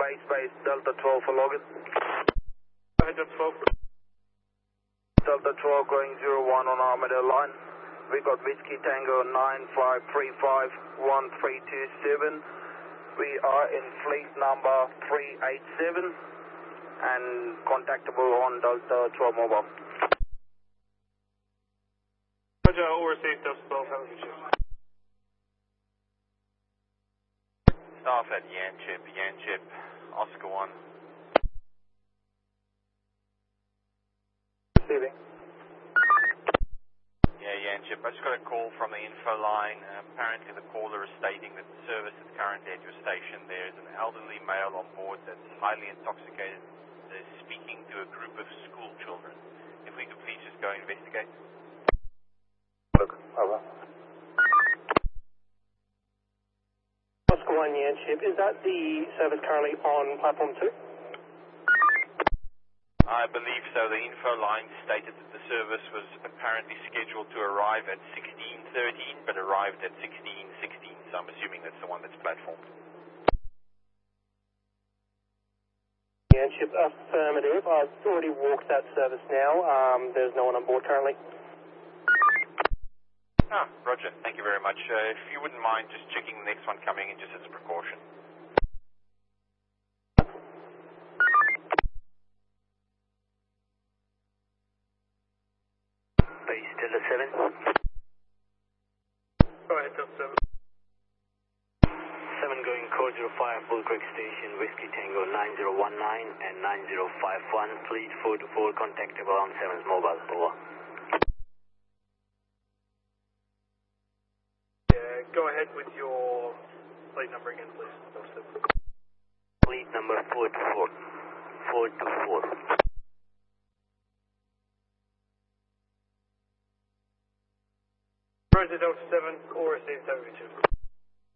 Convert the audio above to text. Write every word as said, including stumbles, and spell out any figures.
base, base, Delta twelve for login. Go ahead, Delta twelve. Delta twelve going zero one on Armadale line. We got Whiskey Tango nine five three five one three two seven. We are in fleet number three eight seven and contactable on Delta twelve mobile. Roger, all received, Delta twelve, have a good shift. Staff at Yanchip, Yanchip, Oscar one. Receiving. Yeah, Yanchip, I just got a call from the info line. Uh, apparently the caller is stating that the service is currently at your station. There is an elderly male on board that's highly intoxicated. They're speaking to a group of school children. If we could please just go investigate. Look, over. Oscar one, Yanchip, is that the service currently on platform two? I believe so. The info line stated that the service was apparently scheduled to arrive at sixteen thirteen, but arrived at sixteen sixteen, so I'm assuming that's the one that's platformed. Yanchip, affirmative. I've already walked that service now. Um, there's no one on board currently. Ah, roger. Thank you very much. Uh, if you wouldn't mind just checking the next one coming in just as a precaution. Base Delta seven. Go ahead, Delta seven. seven going code zero five, Bull Creek Station, Whiskey Tango nine zero one nine and nine zero five one, fleet four to four, contactable on seven's mobile, over. Yeah, go ahead with your plate number again, please. Delta seven. Fleet number four to four, four to four. Roger, Delta seven, all received, have a good shift.